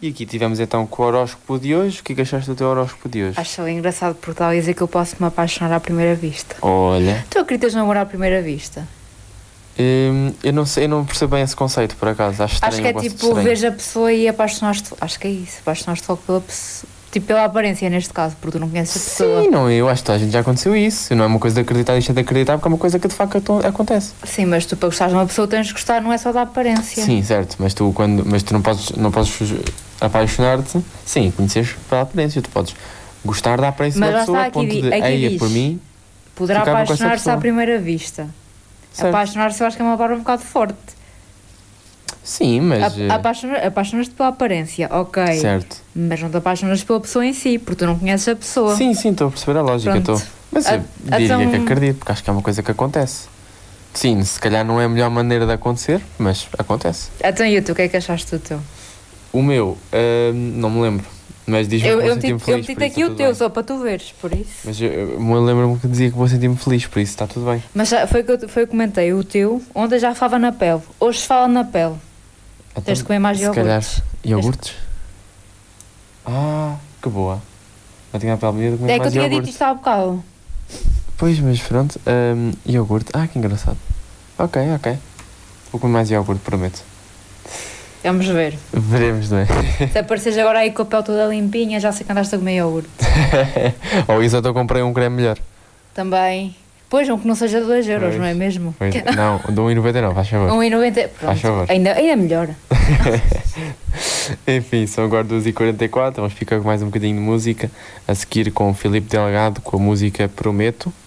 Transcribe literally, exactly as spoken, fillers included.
E aqui tivemos então com o horóscopo de hoje. O que é que achaste do teu horóscopo de hoje? Acho engraçado porque estava a dizer que eu posso me apaixonar à primeira vista. Olha, Tu acreditas no amor à primeira vista? hum, eu não sei, eu não percebo bem esse conceito, por acaso. Acho estranho, Acho que é eu gosto de tipo, estranho. vejo a pessoa e apaixonaste. Acho que é isso, apaixonaste logo pela pessoa. Tipo, pela aparência neste caso, porque tu não conheces a pessoa. Sim, não, eu acho que toda a gente já aconteceu isso. Não é uma coisa de acreditar, isto é de acreditar, porque é uma coisa que de facto ato- acontece. Sim, mas tu para gostares de uma pessoa tens de gostar, não é só da aparência. Sim, certo, mas tu, quando, mas tu não podes, não podes apaixonar-te, sim, conheces pela aparência. Tu podes gostar da aparência Mas da lá pessoa está, a ponto aqui de, di- aqui eia, diz. por mim, Poderá ficava com essa apaixonar-se pessoa. à primeira vista. certo. Apaixonar-se eu acho que é uma palavra um bocado forte. Sim, mas... eh, A- apaixona- Apaixonas-te pela aparência, ok. certo. Mas não te apaixonas pela pessoa em si, porque tu não conheces a pessoa. Sim, sim, estou a perceber a lógica, Pronto. estou. Mas eu A- diria então- que acredito, porque acho que é uma coisa que acontece. Sim, se calhar não é a melhor maneira de acontecer, mas acontece. Então e tu, o que é que achaste do teu? O meu, hum, não me lembro, mas diz-me Eu, que vou eu, sentir-me meti- eu feliz, meti por isso aqui está o tudo teu, bem. só para tu veres, por isso. Mas eu, eu eu lembro-me que dizia que vou sentir-me feliz, por isso está tudo bem. Mas já foi o que eu, foi o que comentei, o teu, ontem já falava na pele, hoje se fala na pele. Tens de comer mais Então, se calhar, iogurtes. iogurtes? Ah, que boa. Já tinha a pele bonita de comer É que eu mais tinha dito iogurte. isto há bocado. Pois, mas pronto, hum, iogurte. Ah, que engraçado. Ok, ok. Vou comer mais iogurte, prometo. Vamos ver. Veremos, não é? Se apareces agora aí com a pele toda limpinha, já sei que andaste a comer iogurte. Ou isso, eu comprei um creme melhor. Também. Pois, um que não seja de dois euros, Pois. não é mesmo? Pois, não, de um e noventa e nove, faz favor. um e noventa. Faz Pronto, favor. ainda, ainda melhor. Enfim, são agora duas e quarenta e quatro. Vamos ficar com mais um bocadinho de música. A seguir com o Filipe Delgado com a música Prometo.